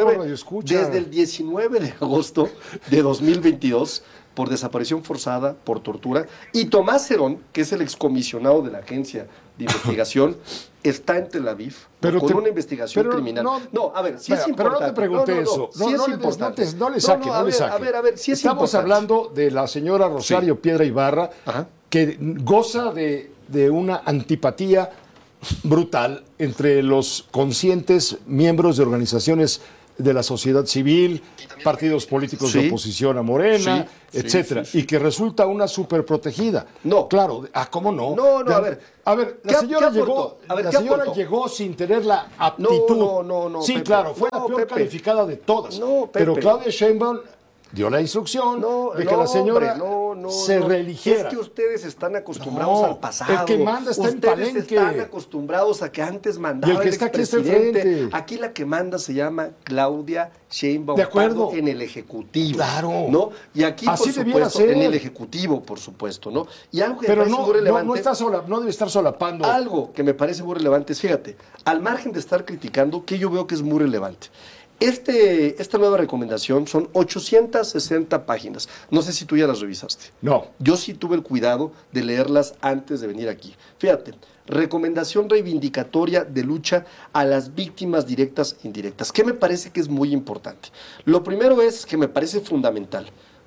el 19 de agosto de 2022 por desaparición forzada, por tortura. Y Tomás Herón, que es el excomisionado de la agencia de investigación, está en Tel Aviv con una investigación criminal. No, a ver, sí es importante. Pero no te pregunté eso. Sí es importante. No le saque. A ver, sí es Estamos hablando de la señora Rosario Piedra Ibarra, que goza de una antipatía brutal entre los conscientes miembros de organizaciones de la sociedad civil, partidos políticos de oposición a Morena, etcétera, y que resulta una superprotegida. No. Claro, ¿cómo no? No, a ver. A ver, la señora llegó sin tener la aptitud. No. Sí, Pepe, claro, fue la peor calificada de todas. No, Pepe. Pero Claudia Sheinbaum dio la instrucción de que la señora se reeligiera. Es que ustedes están acostumbrados al pasado. El que manda está en Palenque. Ustedes están acostumbrados a que antes mandaba y el que está aquí está enfrente. Aquí la que manda se llama Claudia Sheinbaum. De acuerdo. En el Ejecutivo. Claro. ¿No? Y aquí, así por supuesto, ser. en el Ejecutivo, por supuesto, ¿no? Y algo que pero me parece muy relevante. No debe estar solapando. Algo que me parece muy relevante es, fíjate, al margen de estar criticando, que yo veo que es muy relevante. Esta nueva recomendación son 860 páginas. No sé si tú ya las revisaste. No. Yo sí tuve el cuidado de leerlas antes de venir aquí. Fíjate, recomendación reivindicatoria de lucha a las víctimas directas e indirectas. ¿Qué me parece que es muy importante? Lo primero es que me parece fundamental.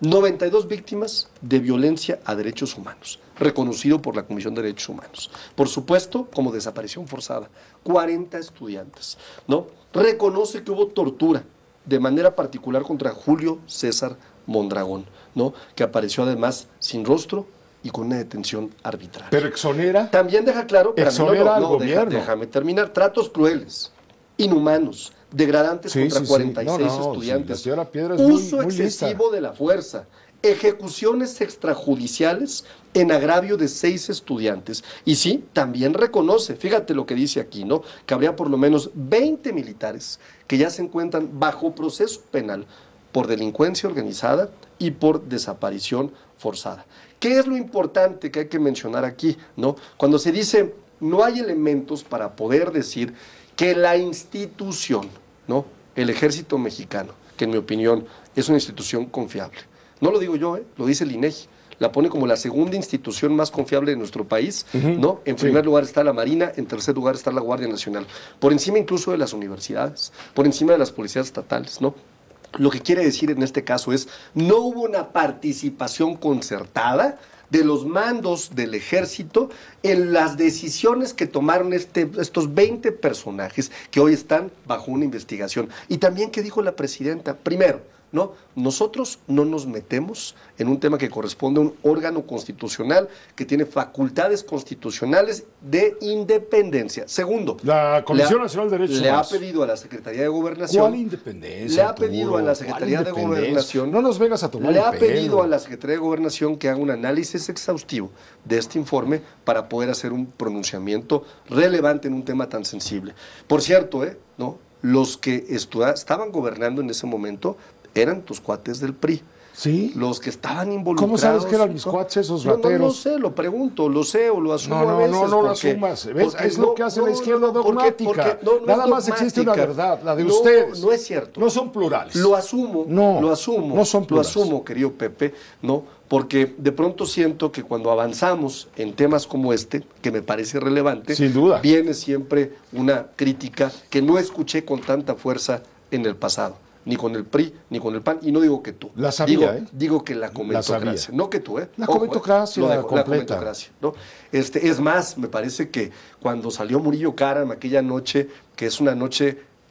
92 víctimas de violencia a derechos humanos, reconocido por la Comisión de Derechos Humanos. Por supuesto, como desaparición forzada, 40 estudiantes, ¿no? Reconoce que hubo tortura, de manera particular contra Julio César Mondragón, ¿no? Que apareció además sin rostro y con una detención arbitraria. Pero exonera. También deja claro, al gobierno. Déjame terminar, tratos crueles, inhumanos, degradantes contra 46 estudiantes, uso muy excesivo de la fuerza, ejecuciones extrajudiciales en agravio de 6 estudiantes. Y sí, también reconoce, fíjate lo que dice aquí, ¿no? Que habría por lo menos 20 militares que ya se encuentran bajo proceso penal por delincuencia organizada y por desaparición forzada. ¿Qué es lo importante que hay que mencionar aquí, ¿no? Cuando se dice no hay elementos para poder decir que la institución, ¿no? El Ejército Mexicano, que en mi opinión es una institución confiable. No lo digo yo, lo dice el INEGI. La pone como la segunda institución más confiable de nuestro país, ¿no? En primer lugar está la Marina, en tercer lugar está la Guardia Nacional. Por encima incluso de las universidades, por encima de las policías estatales, ¿no? Lo que quiere decir en este caso es, no hubo una participación concertada de los mandos del ejército en las decisiones que tomaron estos 20 personajes que hoy están bajo una investigación. Y también, ¿qué dijo la presidenta? Primero, ¿no? Nosotros no nos metemos en un tema que corresponde a un órgano constitucional que tiene facultades constitucionales de independencia. Segundo, la Comisión Nacional de Derechos Humanos le ha pedido a la Secretaría de Gobernación. ¿Cuál independencia? Le ha pedido a la Secretaría de Gobernación. No nos vengas a tomar Le ha pedido a la Secretaría de Gobernación que haga un análisis exhaustivo de este informe para poder hacer un pronunciamiento relevante en un tema tan sensible. Por cierto, ¿no? Los que estaban gobernando en ese momento eran tus cuates del PRI. ¿Sí? Los que estaban involucrados. ¿Cómo sabes que eran mis cuates esos rateros? No lo sé, lo pregunto, lo sé o lo asumo a veces. No lo asumas. ¿Ves? Es lo que hace la izquierda dogmática. Nada más existe una verdad, la de ustedes. No es cierto. No son plurales. Lo asumo. No son plurales. Lo asumo, querido Pepe, ¿no? Porque de pronto siento que cuando avanzamos en temas como este, que me parece relevante, sin duda, viene siempre una crítica que no escuché con tanta fuerza en el pasado. Ni con el PRI, ni con el PAN, y no digo que tú. La sabía, digo que la comentocracia. No que tú, La comentocracia completa. La comentocracia, ¿no? Es más, me parece que cuando salió Murillo Karam aquella noche, que es una noche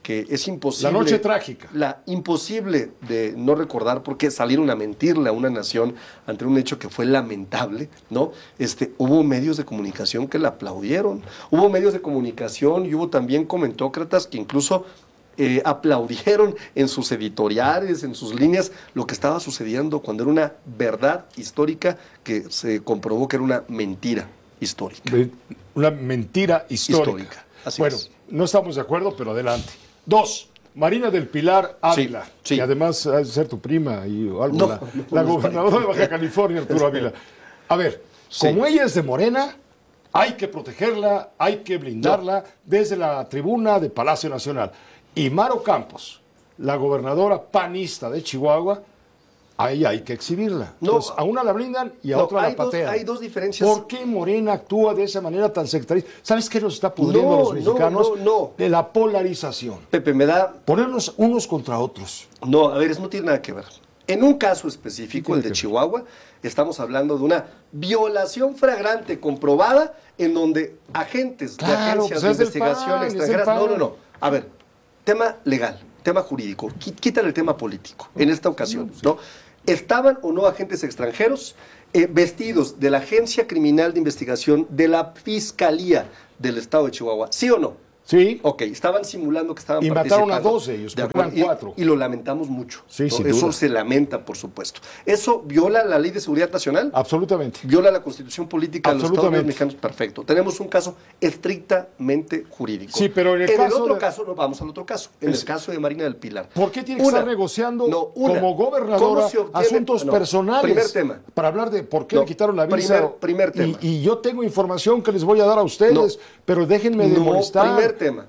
que es imposible. La noche trágica. Imposible de no recordar, porque salieron a mentirle a una nación ante un hecho que fue lamentable, ¿no? Hubo medios de comunicación que la aplaudieron, hubo medios de comunicación y hubo también comentócratas que incluso aplaudieron en sus editoriales, en sus líneas, lo que estaba sucediendo cuando era una verdad histórica que se comprobó que era una mentira histórica. Una mentira histórica. Así bueno, es. No estamos de acuerdo, pero adelante. 2. Marina del Pilar Ávila, sí. que además ha de ser tu prima y algo, la gobernadora de Baja California, Arturo Ávila. A ver, como ella es de Morena, hay que protegerla, hay que blindarla desde la tribuna de Palacio Nacional. Y Maro Campos, la gobernadora panista de Chihuahua, ahí hay que exhibirla. Entonces, a una la blindan y a otra la patean. Hay dos diferencias. ¿Por qué Morena actúa de esa manera tan sectarista? ¿Sabes qué nos está pudriendo a los mexicanos? De la polarización. Pepe, me da... Ponernos unos contra otros. No, a ver, eso no tiene nada que ver. En un caso específico, el de Chihuahua, estamos hablando de una violación flagrante comprobada en donde agentes de agencias de investigación extranjeras... No. A ver, tema legal, tema jurídico. Quítale el tema político en esta ocasión, ¿no? ¿Estaban o no agentes extranjeros vestidos de la Agencia Criminal de Investigación de la Fiscalía del Estado de Chihuahua? ¿Sí o no? Sí. Ok, estaban simulando que estaban participando. Y mataron a 2 de ellos, porque eran 4. Y lo lamentamos mucho. Sí, ¿no? sin Eso duda. se lamenta, por supuesto. ¿Eso viola la Ley de Seguridad Nacional? Absolutamente. ¿Viola la Constitución Política de los Estados Unidos Mexicanos? Perfecto. Tenemos un caso estrictamente jurídico. Sí, pero en el caso... No, vamos al otro caso. En el caso de Marina del Pilar. ¿Por qué tiene que estar negociando como gobernadora asuntos personales? Primer tema. Para hablar de por qué le quitaron la visa. Primer tema. Y yo tengo información que les voy a dar a ustedes, pero déjenme de molestar. Primer tema.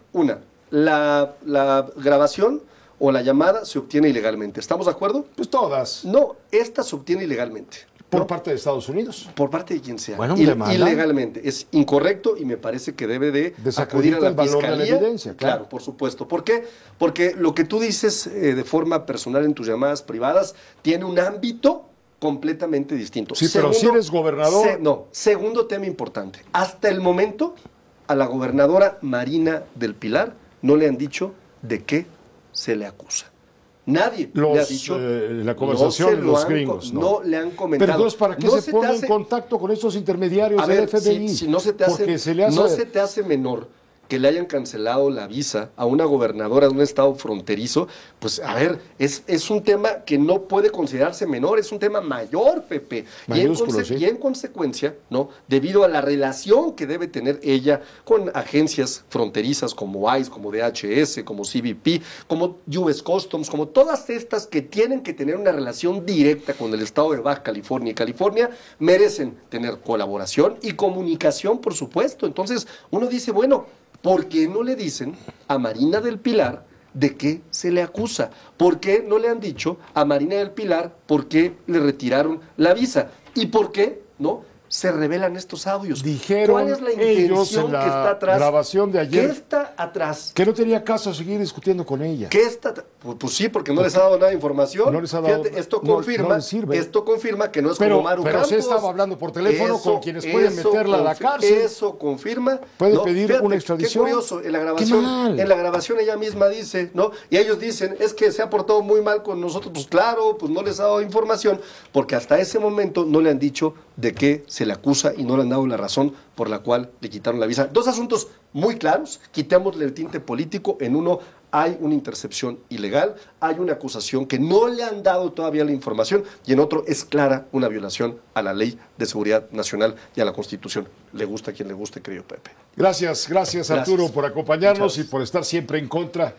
La grabación o la llamada se obtiene ilegalmente. ¿Estamos de acuerdo? Pues todas. No, esta se obtiene ilegalmente. ¿Por parte de Estados Unidos? Por parte de quien sea. Bueno, ilegalmente. Es incorrecto y me parece que debe de acudir a la Fiscalía. De la evidencia, claro, por supuesto. ¿Por qué? Porque lo que tú dices de forma personal en tus llamadas privadas tiene un ámbito completamente distinto. Sí, pero si eres gobernador... Segundo tema importante. Hasta el momento, a la gobernadora Marina del Pilar no le han dicho de qué se le acusa. Nadie le ha dicho. La conversación de los gringos. No le han comentado. Pero entonces, ¿para qué se pone en contacto con estos intermediarios del FBI? Si no se te hace menor que le hayan cancelado la visa a una gobernadora de un estado fronterizo, pues a ver, es un tema que no puede considerarse menor, es un tema mayor, Pepe. Y en consecuencia, ¿no? Debido a la relación que debe tener ella con agencias fronterizas como ICE, como DHS, como CBP, como US Customs, como todas estas que tienen que tener una relación directa con el estado de Baja California y California, merecen tener colaboración y comunicación, por supuesto. Entonces, uno dice, bueno, ¿por qué no le dicen a Marina del Pilar de qué se le acusa? ¿Por qué no le han dicho a Marina del Pilar por qué le retiraron la visa? ¿Y por qué no se revelan estos audios? Dijeron ¿cuál es la intención en la que está atrás? Grabación de ayer. ¿Qué está atrás? Que no tenía caso seguir discutiendo con ella. ¿Qué está? Pues sí, porque no les ha dado nada de información. No les ha dado. Fíjate, esto confirma que no es como Maru Campos. Pero se estaba hablando por teléfono con quienes pueden meterla a la cárcel. Eso confirma. Puede pedir una extradición. Qué curioso, en la grabación ella misma dice, ¿no? Y ellos dicen, es que se ha portado muy mal con nosotros. Pues claro, pues no les ha dado información, porque hasta ese momento no le han dicho de qué se le acusa y no le han dado la razón por la cual le quitaron la visa. Dos asuntos muy claros, quitémosle el tinte político. En uno hay una intercepción ilegal, hay una acusación que no le han dado todavía la información, y en otro es clara una violación a la Ley de Seguridad Nacional y a la Constitución. Le gusta a quien le guste, querido Pepe. Gracias Arturo, por acompañarnos y por estar siempre en contra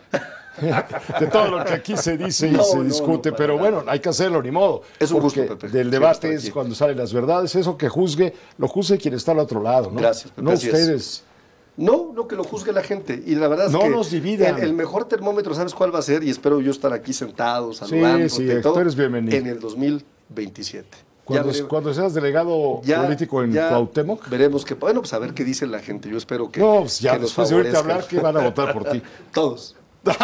de todo lo que aquí se dice y se discute, pero bueno, hay que hacerlo, ni modo. Es un gusto, Pepe. Del debate es cuando salen las verdades, eso que lo juzgue quien está al otro lado, ¿no? Gracias, Pepe. No ustedes. No, que lo juzgue la gente. Y la verdad es que nos dividan. El mejor termómetro, ¿sabes cuál va a ser? Y espero yo estar aquí sentado, saludándote. Sí, tú eres bienvenido. En el 2027. Cuando seas delegado político en Cuauhtémoc. Veremos que, bueno, pues a ver qué dice la gente. Yo espero que. No, pues ya, después de oírte hablar, que van a votar por ti. Todos.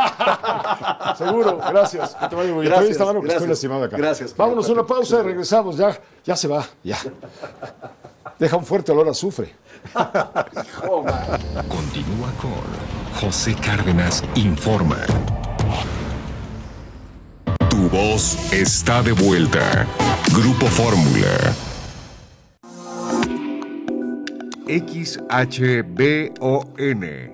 Seguro, gracias. Que te vaya muy bien. Gracias, esta mano que estoy lastimado acá. Gracias. Vámonos a una pausa y regresamos. Ya se va, ya. Deja un fuerte olor a azufre. Continúa con José Cárdenas informa. Tu voz está de vuelta. Grupo Fórmula. XHBON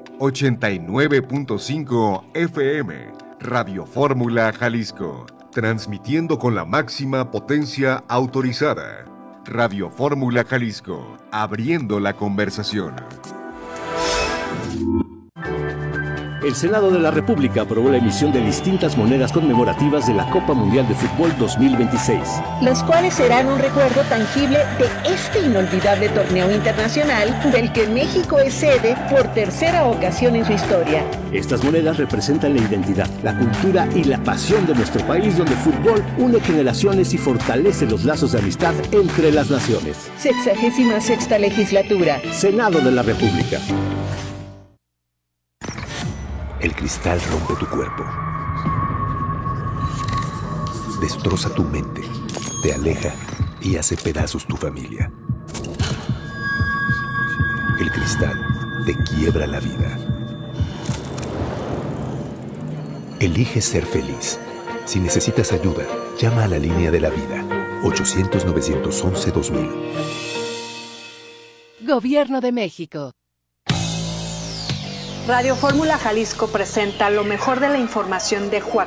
89.5 FM, Radio Fórmula Jalisco, transmitiendo con la máxima potencia autorizada. Radio Fórmula Jalisco, abriendo la conversación. El Senado de la República aprobó la emisión de distintas monedas conmemorativas de la Copa Mundial de Fútbol 2026. Los cuales serán un recuerdo tangible de este inolvidable torneo internacional del que México es sede por tercera ocasión en su historia. Estas monedas representan la identidad, la cultura y la pasión de nuestro país, donde el fútbol une generaciones y fortalece los lazos de amistad entre las naciones. 66ª legislatura. Senado de la República. El cristal rompe tu cuerpo, destroza tu mente, te aleja y hace pedazos tu familia. El cristal te quiebra la vida. Elige ser feliz. Si necesitas ayuda, llama a la línea de la vida, 800-911-2000. Gobierno de México. Radio Fórmula Jalisco presenta lo mejor de la información de Joaquín